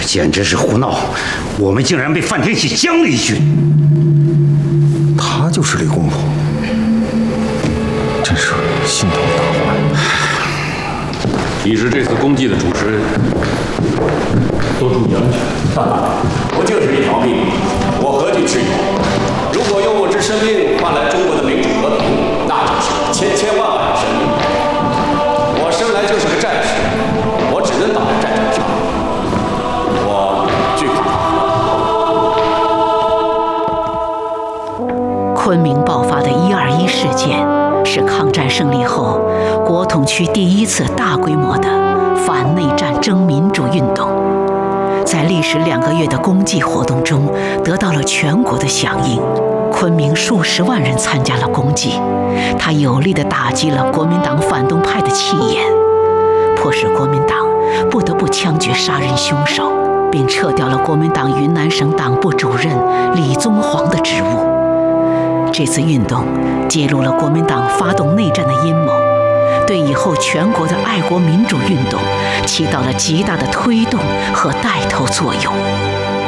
简直是胡闹！我们竟然被范天喜将了一军。 他就是李公婆，真是心头大患。 你是这次公祭的主持人，多注意安全。 不就是一条命，我何惧之有？如果用我之生命换来中国的民主和平，那就是千万万生命。我生来就是个战士，我只能倒在战场上。我惧怕他。 昆明爆发的121事件，是抗战胜利后国统区第一次大规模的反内战争民主运动。在历时2个月的公祭活动中，得到了全国的响应。昆明数十万人参加了公祭，它有力地打击了国民党反动派的气焰，迫使国民党不得不枪决杀人凶手，并撤掉了国民党云南省党部主任李宗煌的职务。这次运动揭露了国民党发动内战的阴谋，对以后全国的爱国民主运动起到了极大的推动和带头作用。